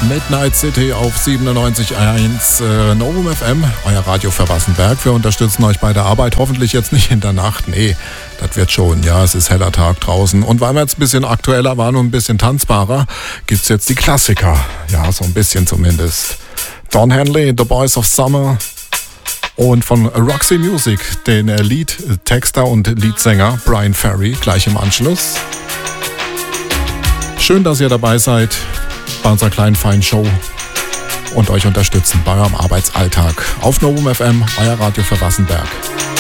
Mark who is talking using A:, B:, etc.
A: Midnight City auf 97.1 Novum FM, euer Radio für Wassenberg. Wir unterstützen euch bei der Arbeit, hoffentlich jetzt nicht in der Nacht. Nee, das wird schon. Ja, es ist heller Tag draußen. Und weil wir jetzt ein bisschen aktueller waren und ein bisschen tanzbarer, gibt's jetzt die Klassiker. Ja, so ein bisschen zumindest. Don Henley, The Boys of Summer. Und von Roxy Music, den Liedtexter und Leadsänger Brian Ferry, gleich im Anschluss. Schön, dass ihr dabei seid bei unserer kleinen feinen Show und euch unterstützen bei eurem Arbeitsalltag. Auf Novum FM, euer Radio für Wassenberg.